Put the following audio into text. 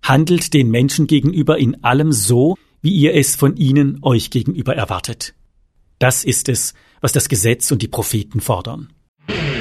Handelt den Menschen gegenüber in allem so, wie ihr es von ihnen euch gegenüber erwartet. Das ist es, was das Gesetz und die Propheten fordern.